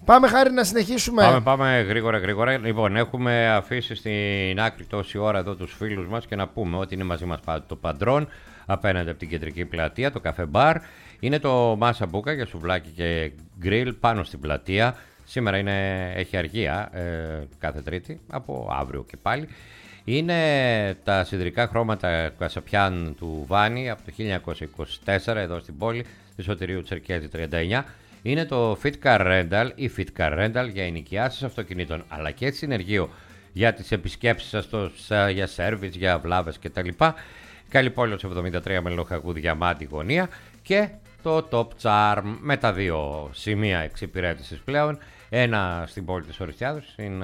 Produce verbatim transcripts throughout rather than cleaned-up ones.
Πάμε Χάρη να συνεχίσουμε. Πάμε, πάμε γρήγορα γρήγορα. Λοιπόν, έχουμε αφήσει στην άκρη τόση ώρα εδώ τους φίλους μας και να πούμε ότι είναι μαζί μας το Παντρόν απέναντι από την κεντρική πλατεία, το καφέ μπαρ. Είναι το Μάσα Μπούκα για σουβλάκι και γκριλ πάνω στην πλατεία. Σήμερα είναι, έχει αργία ε, κάθε Τρίτη, από αύριο και πάλι. Είναι τα σιδηρικά χρώματα Κασαπιάν του Βάνη από το χίλια εννιακόσια είκοσι τέσσερα εδώ στην πόλη, τη Σωτηρίου Τσερκέζη τριάντα εννιά. Είναι το Fit Car Rental ή Fit Car Rental για ενοικιάσεις αυτοκινήτων, αλλά και συνεργείο για τις επισκέψεις σας, το, για σέρβις, για βλάβες κτλ. Καλή Πόλεως εβδομήντα τρία με Λοχαγού Διαμάντη γωνία και το Top Charm με τα δύο σημεία εξυπηρέτησης πλέον. Ένα στην πόλη της Οριστιάδος, στην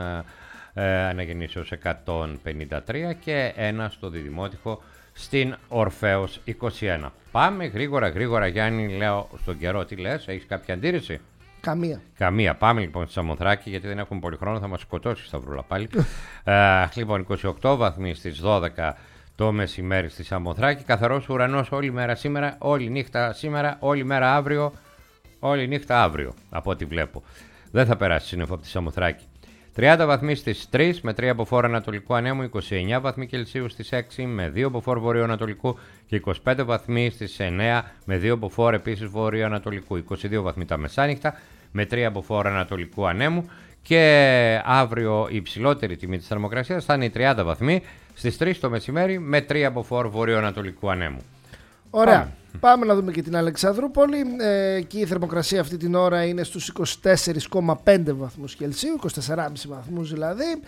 ε, Αναγεννήσεως εκατόν πενήντα τρία και ένα στο Διδημότυχο στην Ορφέως είκοσι ένα. Πάμε γρήγορα γρήγορα Γιάννη, λέω στον καιρό, τι λες, έχεις κάποια αντίρρηση? Καμία. Καμία. Πάμε λοιπόν στη Σαμοθράκη γιατί δεν έχουμε πολύ χρόνο, θα μας σκοτώσει η Σταυρούλα πάλι. ε, λοιπόν, είκοσι οκτώ βαθμοί στις δώδεκα το μεσημέρι στη Σαμοθράκη. Καθαρός ουρανός όλη μέρα σήμερα, όλη νύχτα σήμερα, όλη μέρα αύριο, όλη νύχτα αύριο από ό,τι βλέπω. Δεν θα περάσει σύννεφο από τη Σαμοθράκη. τριάντα βαθμοί στις τρεις με τρία μποφόρ ανατολικού ανέμου, είκοσι εννέα βαθμοί Κελσίου στις έξι με δύο μποφόρ βορειοανατολικού και είκοσι πέντε βαθμοί στις εννέα με δύο μποφόρ επίσης βορειοανατολικού, είκοσι δύο βαθμοί τα μεσάνυχτα με τρία μποφόρ ανατολικού ανέμου και αύριο η υψηλότερη τιμή της θερμοκρασίας θα είναι οι τριάντα βαθμοί στις τρεις το μεσημέρι με τρία μποφόρ βορειοανατολικού ανέμου. Ωραία. Πάμε. Πάμε να δούμε και την Αλεξανδρούπολη. Ε, εκεί η θερμοκρασία αυτή την ώρα είναι στους είκοσι τέσσερα κόμμα πέντε βαθμούς Κελσίου, είκοσι τέσσερα κόμμα πέντε βαθμούς δηλαδή.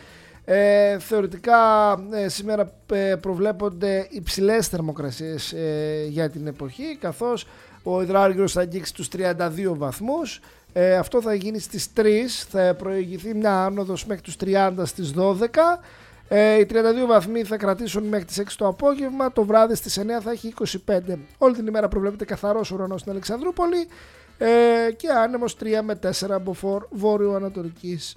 Ε, θεωρητικά ε, σήμερα ε, προβλέπονται υψηλές θερμοκρασίες ε, για την εποχή, καθώς ο υδράργυρος θα αγγίξει τους τριάντα δύο βαθμούς. Ε, αυτό θα γίνει στις τρεις, θα προηγηθεί μια άνοδος μέχρι τους τριάντα στις δώδεκα. Ε, οι τριάντα δύο βαθμοί θα κρατήσουν μέχρι τις έξι το απόγευμα, το βράδυ στις εννέα θα έχει είκοσι πέντε. Όλη την ημέρα προβλέπεται καθαρός ουρανός στην Αλεξανδρούπολη ε, και άνεμος τρία με τέσσερα μποφόρ βόρειο-ανατολικής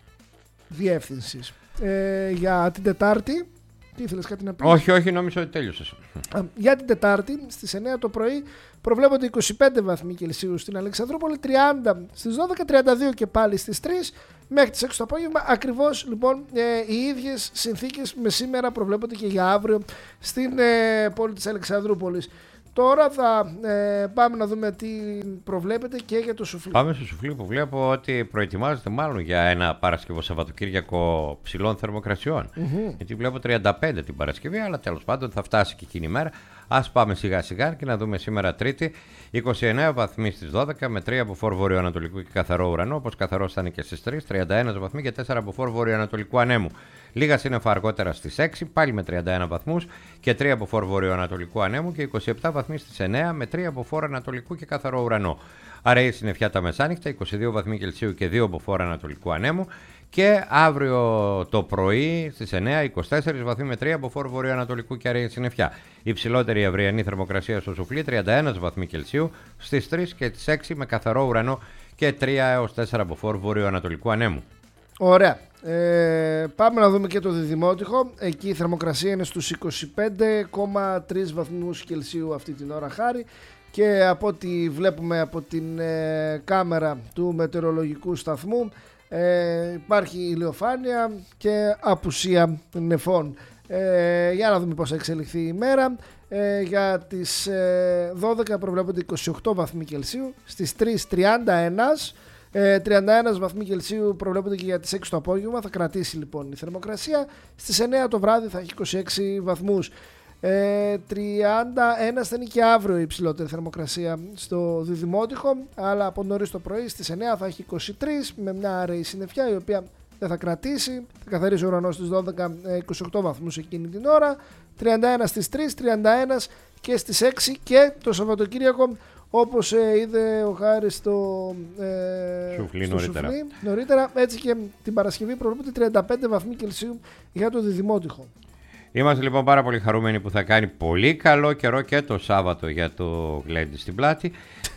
διεύθυνσης. Ε, για την Τετάρτη, τι ήθελες κάτι να πεις? Όχι, όχι, νόμιζα ότι τέλειωσες. Για την Τετάρτη στις εννέα το πρωί προβλέπονται είκοσι πέντε βαθμοί Κελσίου στην Αλεξανδρούπολη, τριάντα στις δώδεκα, τριάντα δύο και πάλι στις τρεις μέχρι τις έξι το απόγευμα. Ακριβώς λοιπόν ε, οι ίδιες συνθήκες με σήμερα προβλέπονται και για αύριο στην ε, πόλη της Αλεξανδρούπολης. Τώρα θα ε, πάμε να δούμε τι προβλέπεται και για το σουφλί. Πάμε στο σουφλί που βλέπω ότι προετοιμάζεται μάλλον για ένα Παρασκευό Σαββατοκύριακο ψηλών θερμοκρασιών. Mm-hmm. Γιατί βλέπω τριάντα πέντε την Παρασκευή, αλλά τέλος πάντων θα φτάσει και εκείνη η μέρα. Ας πάμε σιγά σιγά και να δούμε σήμερα Τρίτη. είκοσι εννέα βαθμοί στις δώδεκα με τρία μποφόρ βορειοανατολικού και καθαρό ουρανό, όπως καθαρός θα είναι και στις τρεις, τριάντα ένα βαθμοί και τέσσερα μποφόρ βορειοανατολικού ανέμου. Λίγα σύννεφα αργότερα στις έξι, πάλι με τριάντα ένα βαθμούς και τρία μποφόρ βορειοανατολικού ανέμου και είκοσι επτά βαθμοί στις εννέα με τρία μποφόρ ανατολικού και καθαρό ουρανό. Αραιή συννεφιά τα μεσάνυχτα, είκοσι δύο βαθμοί Κελσίου και δύο μποφόρ ανατολικού ανέμου. Και αύριο το πρωί στις εννέα, είκοσι τέσσερα βαθμοί με τρία μποφόρ βορειοανατολικού και αραιή συννεφιά. Η υψηλότερη αυριανή θερμοκρασία στο σουφλί τριάντα ένα βαθμοί Κελσίου στις τρεις και τις έξι με καθαρό ουρανό και τρία έως τέσσερα μποφόρ βορειοανατολικού ανέμου. Ωραία. Ε, πάμε να δούμε και το Διδημότυχο. Εκεί η θερμοκρασία είναι στους είκοσι πέντε κόμμα τρία βαθμούς Κελσίου αυτή την ώρα Χάρη. Και από ό,τι βλέπουμε από την ε, κάμερα του μετεωρολογικού σταθμού ε, υπάρχει ηλιοφάνεια και απουσία νεφών. Ε, για να δούμε πώς θα εξελιχθεί η μέρα. Ε, για τις ε, δώδεκα προβλέπονται είκοσι οκτώ βαθμοί Κελσίου, στις τρεις τριάντα ένα. Ε, τριάντα ένα βαθμοί Κελσίου προβλέπονται και για τις έξι το απόγευμα. Θα κρατήσει λοιπόν η θερμοκρασία. Στις εννέα το βράδυ θα έχει είκοσι έξι βαθμούς. Ε, τριάντα ένα θα είναι και αύριο η υψηλότερη θερμοκρασία στο Διδημότυχο, αλλά από νωρίς το πρωί στις εννέα θα έχει είκοσι τρία με μια αραιή συννεφιά η οποία δεν θα κρατήσει. Θα καθαρίσει ο ουρανός στις δώδεκα, είκοσι οκτώ βαθμούς εκείνη την ώρα. τριάντα ένα στις τρεις, τριάντα ένα και στις έξι και το Σαββατοκύριακο, όπως ε, είδε ο Χάρης στο, ε, σουφλί, στο νωρίτερα. σουφλί νωρίτερα, έτσι και την Παρασκευή προβλέπονται τριάντα πέντε βαθμοί Κελσίου για το Διδημότυχο. Είμαστε λοιπόν πάρα πολύ χαρούμενοι που θα κάνει πολύ καλό καιρό και το Σάββατο για το γλέντι στην πλάτη.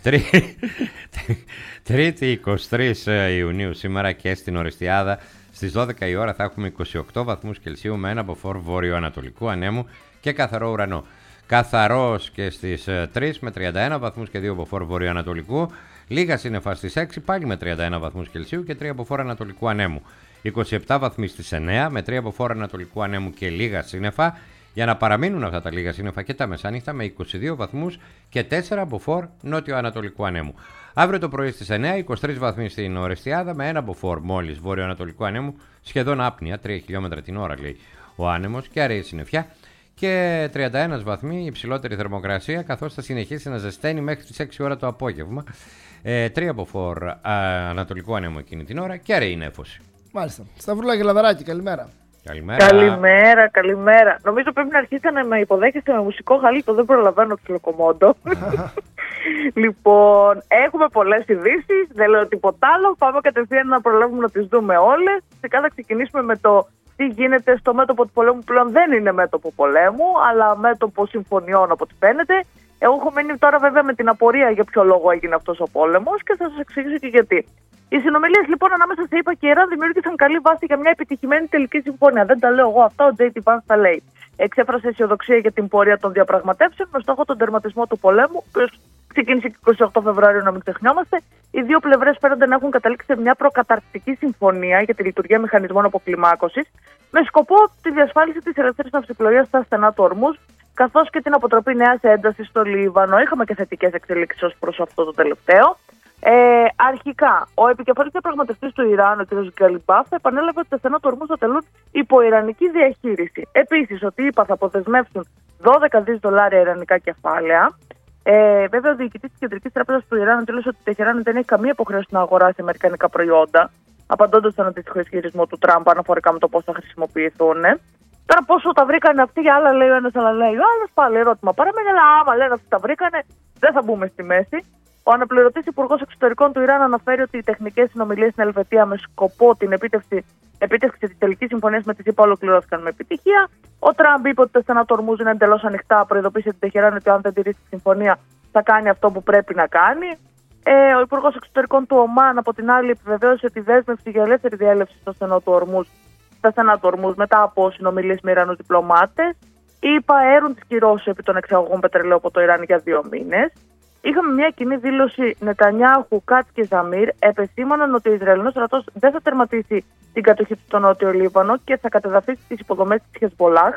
Τρίτη είκοσι τρεις Ιουνίου σήμερα και στην Οριστιάδα στις δώδεκα η ώρα θα έχουμε είκοσι οκτώ βαθμούς Κελσίου με ένα μποφόρ βορειοανατολικού ανέμου και καθαρό ουρανό. Καθαρός και στις τρεις με τριάντα ένα βαθμούς και δύο μποφόρ βορειοανατολικού. Λίγα σύννεφα στις έξι, πάλι με τριάντα ένα βαθμούς Κελσίου και τρία από φόρα ανατολικού ανέμου. είκοσι επτά βαθμοί στις εννέα με τρία από φόρα ανατολικού ανέμου και λίγα σύννεφα, για να παραμείνουν αυτά τα λίγα σύννεφα και τα μεσάνυχτα με είκοσι δύο βαθμούς και τέσσερα από φόρ νότιο-ανατολικού ανέμου. Αύριο το πρωί στις εννέα, είκοσι τρεις βαθμοί στην Ορεστιάδα με ένα από φόρ μόλις βόρειο-ανατολικού ανέμου, σχεδόν άπνοια, τρία χιλιόμετρα την ώρα λέει ο άνεμος και αραιή συννεφιά. Και τριάντα ένα βαθμοί υψηλότερη θερμοκρασία, καθώς θα συνεχίσει να ζεσταίνει μέχρι τις έξι ώρα το απόγευμα. Ε, τρία από φόρ ανατολικού ανέμου εκείνη την ώρα και αραιή νέφωση. Μάλιστα. Σταυρούλα και Λαδαράκη, καλημέρα. Καλημέρα. Καλημέρα, καλημέρα. Νομίζω πρέπει να αρχίσετε να με υποδέχεστε με μουσικό χαλίτο, δεν προλαβαίνω ξυλοκομόντο. Λοιπόν, έχουμε πολλές ειδήσεις, δεν λέω τίποτα άλλο. Πάμε κατευθείαν να προλάβουμε να τις δούμε όλες. Φυσικά θα ξεκινήσουμε με το τι γίνεται στο μέτωπο του πολέμου. Πλέον δεν είναι μέτωπο πολέμου, αλλά μέτωπο συμφωνιών από ό,τι φαίνεται. Εγώ έχω μείνει τώρα βέβαια με την απορία για ποιο λόγο έγινε αυτός ο πόλεμος και θα σας εξηγήσω και γιατί. Οι συνομιλίες λοιπόν ανάμεσα σε ΗΠΑ και Ιράν δημιούργησαν καλή βάση για μια επιτυχημένη τελική συμφωνία. Δεν τα λέω εγώ αυτά, ο τζέι ντι Vance τα λέει. Εξέφρασε αισιοδοξία για την πορεία των διαπραγματεύσεων με στόχο τον τερματισμό του πολέμου, που ξεκίνησε και εικοστή ογδόη Φεβρουαρίου, να μην ξεχνιόμαστε. Οι δύο πλευρές φαίνονται να έχουν καταλήξει σε μια προκαταρκτική συμφωνία για τη λειτουργία μηχανισμών αποκλιμάκωσης, με σκοπό τη διασφάλιση της ελεύθερης ναυσιπλοείας στα στενά του Ορμούζ, καθώς και την αποτροπή νέας έντασης στο Λίβανο. Είχαμε και θετικές εξελίξεις ως προς αυτό το τελευταίο. Ε, αρχικά, ο επικεφαλής διαπραγματευτής του Ιράν, ο κ. Γκαλιμπάφ, επανέλαβε ότι τα στενά του Ορμούζ αποτελούν υπο-ιρανική διαχείριση. Επίσης, ότι οι ΗΠΑ θα αποδεσμεύσουν δώδεκα δισεκατομμύρια δολάρια ιρανικά κεφάλαια. Ε, βέβαια, ο διοικητής της Κεντρικής Τράπεζας του Ιράν δήλωσε ότι η Τεχεράνη δεν έχει καμία υποχρέωση να αγοράσει αμερικανικά προϊόντα, απαντώντας στον αντίστοιχο ισχυρισμό του Τραμπ αναφορικά με το πώς θα χρησιμοποιηθούν. Τώρα, πόσο τα βρήκανε αυτοί, για άλλα λέει ο ένας, άλλα λέει ο άλλος, πάλι ερώτημα παραμένει, αλλά άμα λένε ότι τα βρήκανε, δεν θα μπούμε στη μέση. Ο αναπληρωτής υπουργός εξωτερικών του Ιράν αναφέρει ότι οι τεχνικές συνομιλίες στην Ελβετία με σκοπό την επίτευξη, επίτευξη της τελικής συμφωνίας με τις ΗΠΑ ολοκληρώθηκαν με επιτυχία. Ο Τραμπ είπε ότι τα στενά του Ορμούζ είναι εντελώς ανοιχτά, προειδοποίησε την Τεχεράνη ότι αν δεν τηρήσει τη συμφωνία θα κάνει αυτό που πρέπει να κάνει. Ε, ο υπουργός εξωτερικών του Ομάν, από την άλλη, επιβεβαίωσε τη δέσμευση για ελεύθερη διέλευση στο στενό του Ορμούζ, στα στενά του Ορμούζ μετά από συνομιλίες με Ιρανούς διπλωμάτες. Οι ΗΠΑ αέρουν τις κυρώσεις επί των εξαγωγών πετρελαίου από το Ιράν για δύο μήνες. Είχαμε μια κοινή δήλωση Νετανιάχου, Κάτς και Ζαμίρ. Επεσήμαναν ότι ο Ισραηλινός στρατός δεν θα τερματίσει την κατοχή του στο Νότιο Λίβανο και θα κατεδαφίσει τις υποδομές της Χεσμολάχ.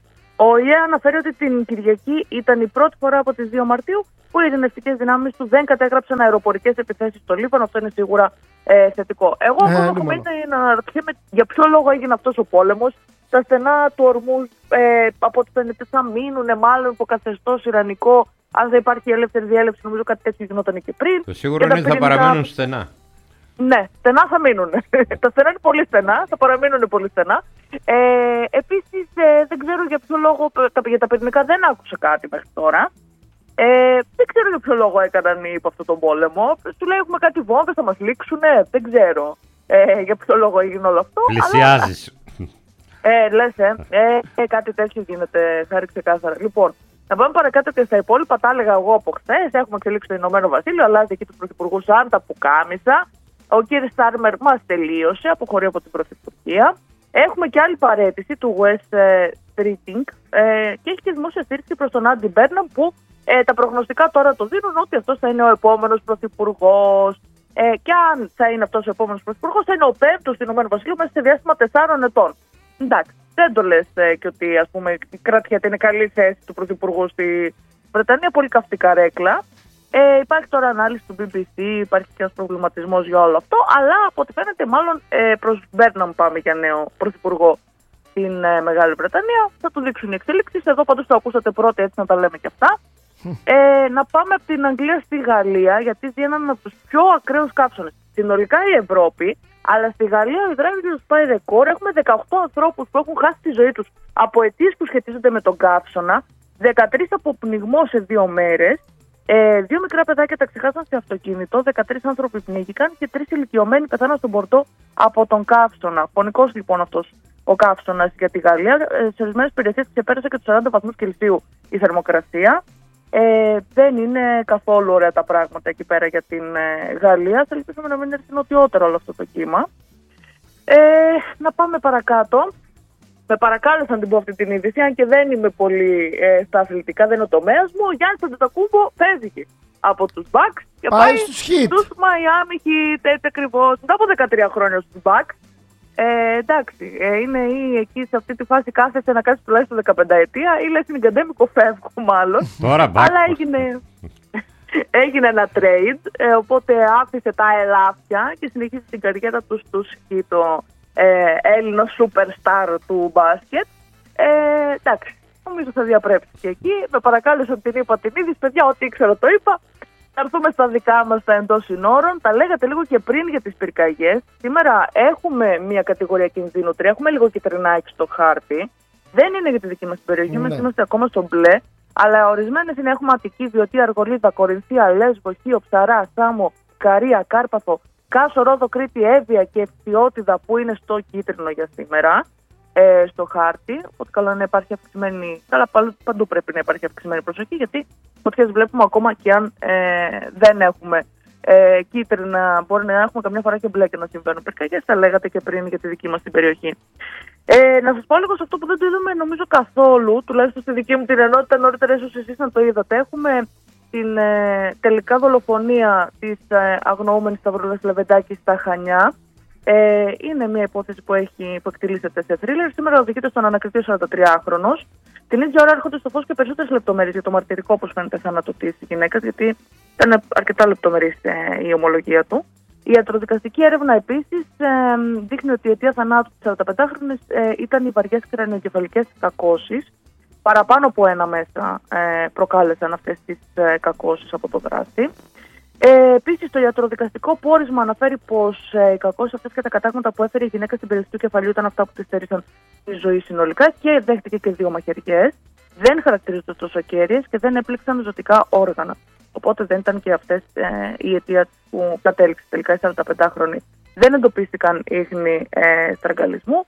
Ο ΙΕ αναφέρει ότι την Κυριακή ήταν η πρώτη φορά από τις δύο Μαρτίου που οι ειρηνευτικές δυνάμεις του δεν κατέγραψαν αεροπορικές επιθέσεις στο Λίβανο. Αυτό είναι σίγουρα ε, θετικό. Εγώ ακόμα έχω μείνει να αναρωτιέμαι για ποιο λόγο έγινε αυτός ο πόλεμος. Τα στενά του Ορμούζ, ε, από ό,τι φαίνεται, θα μείνουν μάλλον υπό καθεστώς ιρανικό. Αν δεν υπάρχει ελεύθερη διέλευση, νομίζω κάτι τέτοιο γινόταν και πριν. Το σίγουρο είναι ότι θα παραμείνουν στενά. Ναι, στενά θα μείνουν. Τα στενά είναι πολύ στενά, θα παραμείνουν πολύ στενά. Ε, Επίσης, ε, δεν ξέρω για ποιο λόγο, για τα πυρηνικά δεν άκουσα κάτι μέχρι τώρα. Ε, δεν ξέρω για ποιο λόγο έκαναν οι από αυτόν τον πόλεμο. Του λέει έχουμε κάτι βόμβες, θα μας λήξουνε. Δεν ξέρω ε, για ποιο λόγο έγινε όλο αυτό. Πλησιάζεις. Αλλά... Ε, λες, ε, ε, ε, κάτι τέτοιο γίνεται, χάρη ξεκάθαρα. Λοιπόν, να πάμε παρακάτω και στα υπόλοιπα. Τα έλεγα εγώ από χθες. Έχουμε εξελίξει το Ηνωμένο Βασίλειο, αλλάζει εκεί του πρωθυπουργού σαν τα πουκάμισα. Ο κύριος Στάρμερ μας τελείωσε, αποχωρεί από την πρωθυπουργία. Έχουμε και άλλη παρέτηση του West Streeting ε, και έχει και δημόσια στήριξη προς τον Άντι Μπέρναμ που ε, τα προγνωστικά τώρα το δίνουν ότι αυτός θα είναι ο επόμενος πρωθυπουργός. Ε, και αν θα είναι αυτός ο επόμενος πρωθυπουργός, θα είναι ο πέμπτος του Ηνωμένου Βασιλείου μέσα σε διάστημα τεσσάρων ετών. Εντάξει, δεν το λες ε, και ότι ας πούμε κρατιάται είναι καλή θέση του πρωθυπουργού στη Βρετανία, πολύ καυτή καρέκλα. Ε, υπάρχει τώρα ανάλυση του μπι μπι σι, υπάρχει και ένας προβληματισμός για όλο αυτό, αλλά από ό,τι φαίνεται μάλλον ε, προς Μπέρναμ πάμε για νέο πρωθυπουργό στην ε, Μεγάλη Βρετανία. Θα του δείξουν οι εξέλιξεις. Εδώ πάντως το ακούσατε πρώτοι, έτσι να τα λέμε και αυτά. Ε, να πάμε από την Αγγλία στη Γαλλία, γιατί ζει έναν από τους πιο ακραίους καύσονες. Συνολικά η Ευρώπη, αλλά στη Γαλλία ο υδράλιος πάει ρεκόρ. Έχουμε δεκαοκτώ ανθρώπους που έχουν χάσει τη ζωή τους από αιτίες που σχετίζονται με τον καύσωνα, δεκατρείς από πνιγμό σε δύο μέρες. Ε, δύο μικρά παιδάκια τα ξεχάσαν σε αυτοκίνητο, δεκατρείς άνθρωποι πνίγηκαν και τρεις ηλικιωμένοι πεθάναν στον Πορτό από τον καύσωνα. Φωνικός λοιπόν αυτός ο καύσωνας για τη Γαλλία. Ε, σε ορισμένες περιοχές ξεπέρασε και τους σαράντα βαθμούς Κελσίου η θερμοκρασία. Ε, δεν είναι καθόλου ωραία τα πράγματα εκεί πέρα για την ε, Γαλλία. Θα ελπίσουμε να μην έρθει νοτιότερο όλο αυτό το κύμα. Ε, να πάμε παρακάτω. Με παρακάλεσαν να την πω αυτή την είδηση, αν και δεν είμαι πολύ ε, στα αθλητικά, δεν είναι ο τομέας μου. Ο Γιάννης Αντετοκούμπο φεύγει. από τους Bucks και πάει, πάει στους Heat. Στους Miami Heat, έτσι ακριβώς. Μετά από δεκατρία χρόνια στους Bucks. Ε, εντάξει, ε, είναι ή εκεί σε αυτή τη φάση κάθεσαι να κάτσεις τουλάχιστον δεκαπέντε ετία ή λες είναι καντέμικο φεύγω μάλλον. Τώρα Bucks. Αλλά έγινε, έγινε ένα trade, ε, οπότε άφησε τα ελάφια και συνεχίζει την καριέρα του στους Heat, το ε, Έλληνο superstar του μπάσκετ. Ε, εντάξει, νομίζω θα διαπρέψει εκεί. Με παρακάλεσαν την είπα την είδης, παιδιά, ό,τι ήξερα το είπα. Θα έρθουμε στα δικά μας τα εντός συνόρων. Τα λέγατε λίγο και πριν για τις πυρκαγιές. Σήμερα έχουμε μια κατηγορία κινδύνου τρία, έχουμε λίγο κυτρινάκι στο χάρτη. Δεν είναι για τη δική μας περιοχή, Ναι. μας είμαστε ακόμα στο μπλε. Αλλά ορισμένες είναι, έχουμε Αττική, Βιωτή, Αργολίδα, Κορινθία, Λέσβο, Χίο, Ψαρά, Σάμο, Καρία, Κάρπαθο, Κάσο, Ρόδο, Κρήτη, Εύβοια και Ευθυότιδα που είναι στο κίτρινο για σήμερα. Ε, στο χάρτη, ότι καλό είναι να υπάρχει αυξημένη. Καλά, παντού πρέπει να υπάρχει αυξημένη προσοχή, γιατί φωτιές βλέπουμε ακόμα και αν ε, δεν έχουμε ε, κίτρινα, μπορεί να έχουμε καμιά φορά και μπλε και να συμβαίνουν πυρκαγιές. Τα λέγατε και πριν για τη δική μας την περιοχή. Ε, να σας πω λίγο σε αυτό που δεν το είδαμε νομίζω καθόλου, τουλάχιστον στη δική μου την ενότητα, νωρίτερα ίσως εσείς να το είδατε. Έχουμε την ε, τελικά δολοφονία της ε, αγνοούμενης Σταυρούλας Λεβεντάκη στα Χανιά. Ε, είναι μια υπόθεση που, έχει, που εκτελήσεται σε θρίλερ. Σήμερα οδηγείται στον ανακριτή σαραντατριάχρονος. Την ίδια ώρα έρχονται στο φως και περισσότερες λεπτομέρειες για το μαρτυρικό, όπως φαίνεται, θάνατο της γυναίκας, γιατί ήταν αρκετά λεπτομερής ε, η ομολογία του. Η ιατροδικαστική έρευνα επίσης ε, δείχνει ότι η αιτία θανάτου της σαρανταπεντάχρονης ε, ήταν οι βαριές κρανιοκεφαλικές κακώσεις. Παραπάνω από ένα μέσα ε, προκάλεσαν αυτές τις ε, κακώσεις από το δράστη. Ε, Επίσης, το ιατροδικαστικό πόρισμα αναφέρει πως ε, οι κακώσεις αυτές και τα κατάγματα που έφερε η γυναίκα στην περιοχή του κεφαλιού ήταν αυτά που τη στέρισαν τη ζωή συνολικά και δέχτηκε και δύο μαχαιριές. Δεν χαρακτηρίζονται τόσο κέρυες και δεν έπληξαν ζωτικά όργανα. Οπότε δεν ήταν και αυτές ε, η αιτία που κατέληξε τελικά η σαρανταπεντάχρονη. Δεν εντοπίστηκαν ίχνη ε, στραγγαλισμού.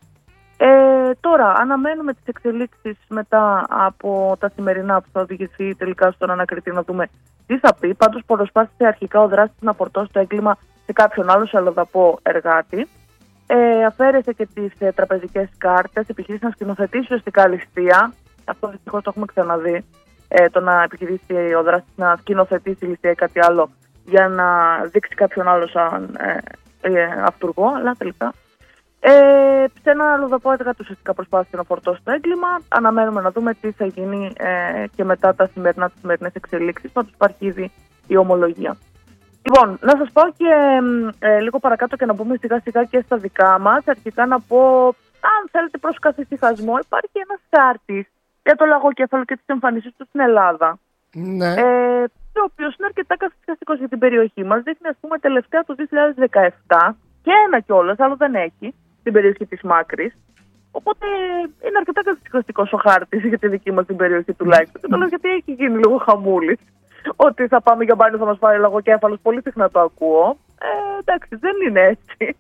Ε, τώρα, αναμένουμε τις εξελίξεις μετά από τα σημερινά που θα οδηγηθεί τελικά στον ανακριτή να δούμε τι θα πει. Πάντως, προσπάθησε αρχικά ο δράστης να φορτώσει το έγκλημα σε κάποιον άλλο αλλοδαπό εργάτη. Ε, αφαίρεσε και τις ε, τραπεζικές κάρτες, επιχειρήσει να σκηνοθετήσει ουσιαστικά ληστεία. Αυτό δυστυχώς το έχουμε ξαναδεί. Ε, το να επιχειρήσει ο δράστης να σκηνοθετήσει ληστεία ή κάτι άλλο για να δείξει κάποιον άλλο σαν ε, ε, αυτούργο, αλλά τελικά. Ε, σε ένα αλλοδαπό έργα του ουσιαστικά προσπάθησε να φορτώσει το έγκλημα. Αναμένουμε να δούμε τι θα γίνει ε, και μετά τα σημερινά, τις σημερινές εξελίξεις. Πάντως υπάρχει ήδη η ομολογία. Λοιπόν, να σας πω και ε, λίγο παρακάτω και να μπούμε σιγά σιγά και στα δικά μας. Αρχικά να πω, αν θέλετε προς καθησυχασμό, υπάρχει ένας χάρτης για το λαγοκέφαλο και τις εμφανίσεις του στην Ελλάδα. Ναι. Ε, ο οποίος είναι αρκετά καθησυχαστικός για την περιοχή μας. Δείχνει, ας πούμε, τελευταία το δύο χιλιάδες δεκαεπτά και ένα κιόλας, άλλο δεν έχει, στην περιοχή της Μάκρης. Οπότε είναι αρκετά καθησυχαστικός ο χάρτης για τη δική μας την περιοχή τουλάχιστον. Και το λέω γιατί έχει γίνει λίγο χαμούλης. Ότι θα πάμε για μπάνιο, θα μας πάρει λαγοκέφαλος. Πολύ συχνά το ακούω. Ε, εντάξει, δεν είναι έτσι.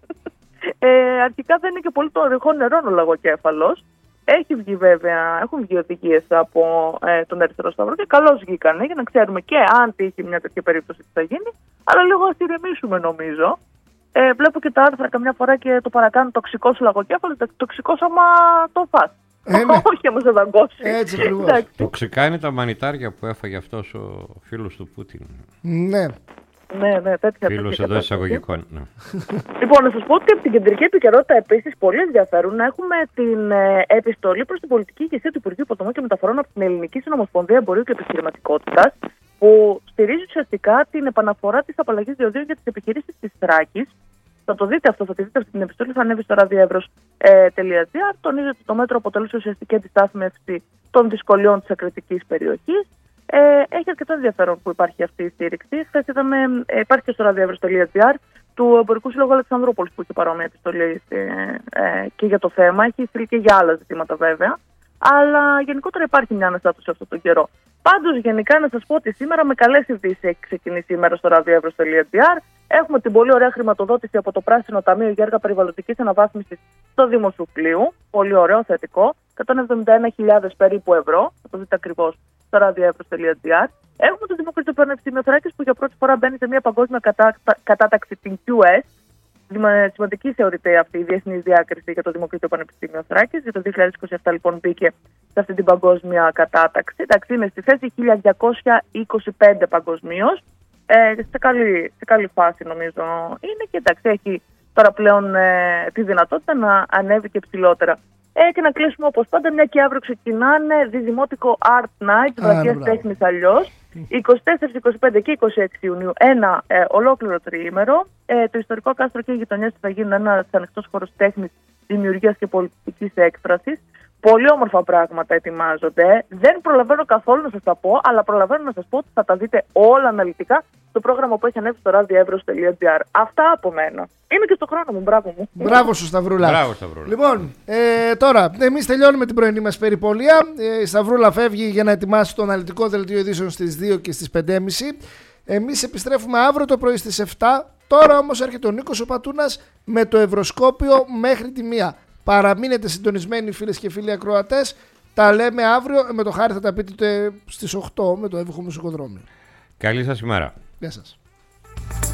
Ε, αρχικά δεν είναι και πολύ το ρηχό νερό ο λαγοκέφαλος. Έχει βγει βέβαια, έχουν βγει οδηγίες από ε, τον Ερυθρό Σταυρό και καλώς βγήκανε για να ξέρουμε και αν τύχει μια τέτοια περίπτωση τι θα γίνει. Αλλά λίγο ας ηρεμήσουμε νομίζω. Ε, βλέπω και τα άρθρα καμιά φορά και το παρακάνει τοξικό σου λαγοκέφαλο. Τοξικό άμα το φας. Ε, ναι. Όχι άμα σε δαγκώσει. Έτσι ακριβώς. Τοξικά είναι τα μανιτάρια που έφαγε αυτός ο φίλος του Πούτιν. Ναι. Ναι, ναι, τέτοια. Φίλος εντός εισαγωγικών. Ναι. Λοιπόν, να σας πω ότι από την κεντρική επικαιρότητα επίσης πολύ ενδιαφέρον να έχουμε την ε, επιστολή προς την πολιτική ηγεσία του Υπουργείου Υποδομών και Μεταφορών από την Ελληνική Συνομοσπονδία Εμπορίου και Επιχειρηματικότητας, που στηρίζει ουσιαστικά την επαναφορά της απαλλαγής διοδίων για τις επιχειρήσεις της Θράκης. Θα το δείτε αυτό, θα τη δείτε αυτή την επιστολή, θα ανέβει στο radioevros.gr. Τονίζει ότι το μέτρο αποτελούσε ουσιαστική αντιστάθμιση των δυσκολιών της ακριτικής περιοχής. Ε, έχει αρκετό ενδιαφέρον που υπάρχει αυτή η στήριξη. Χθες είδαμε, ε, υπάρχει και στο radioevros.gr του Εμπορικού Συλλόγου Αλεξανδρούπολης που είχε παρόμοια επιστολή ε, ε, και για το θέμα. Έχει στείλει και για άλλα ζητήματα βέβαια. Αλλά γενικότερα υπάρχει μια αναστάτωση αυτόν τον καιρό. Πάντως, γενικά να σας πω ότι σήμερα με καλές ειδήσεις έχει ξεκινήσει σήμερα στο radioevros.gr. Έχουμε την πολύ ωραία χρηματοδότηση από το Πράσινο Ταμείο για έργα περιβαλλοντικής αναβάθμισης στο Δήμο Σουφλίου. Πολύ ωραίο, θετικό. εκατόν εβδομήντα ένα χιλιάδες περίπου ευρώ. Θα το δείτε ακριβώς στο radioevros.gr. Έχουμε το Δημοκρατικό Πανεπιστήμιο Θράκης που για πρώτη φορά μπαίνει σε μια παγκόσμια κατά, κατάταξη, την κιου ες. Σημαντική θεωρείται αυτή η διεθνής διάκριση για το Δημοκρατικό Πανεπιστήμιο Θράκης. Για το δύο χιλιάδες είκοσι επτά λοιπόν μπήκε σε αυτή την παγκόσμια κατάταξη. Εντάξει, είναι στη θέση χίλια διακόσια είκοσι πέντε παγκοσμίως. ε, σε, καλή, σε καλή φάση νομίζω είναι και εντάξει, έχει τώρα πλέον ε, τη δυνατότητα να ανέβει και ψηλότερα. Ε, και να κλείσουμε όπως πάντα, μια και αύριο ξεκινάνε διδημότικο Art Night, βραδιές τέχνης αλλιώς, είκοσι τέσσερα, είκοσι πέντε και είκοσι έξι Ιουνίου, ένα ε, ολόκληρο τριήμερο. Ε, το ιστορικό κάστρο και οι γειτονιές θα γίνουν ένας ανοιχτός χώρος τέχνης, δημιουργίας και πολιτικής έκφρασης. Πολύ όμορφα πράγματα ετοιμάζονται. Δεν προλαβαίνω καθόλου να σας τα πω, αλλά προλαβαίνω να σας πω ότι θα τα δείτε όλα αναλυτικά στο πρόγραμμα που έχει ανέβει στο radioevros τελεία gr. Αυτά από μένα. Είμαι και στο χρόνο μου, μπράβο μου. Μπράβο σου, Σταυρούλα. Μπράβο, Σταυρούλα. Λοιπόν, ε, τώρα, εμείς τελειώνουμε την πρωινή μας περιπολία. Ε, η Σταυρούλα φεύγει για να ετοιμάσει το αναλυτικό δελτίο ειδήσεων στις δύο και στις πέντε και μισή. Εμείς επιστρέφουμε αύριο το πρωί στις επτά. Τώρα όμως έρχεται ο Νίκος ο Πατούνας με το Ευρωσκόπιο μέχρι τη μία. Παραμείνετε συντονισμένοι, φίλες και φίλοι ακροατές. Τα λέμε αύριο. Με το χάρη θα τα πείτε στις οκτώ με το Εύχο Μουσικοδρόμιο. Καλή σας ημέρα. Γεια σας.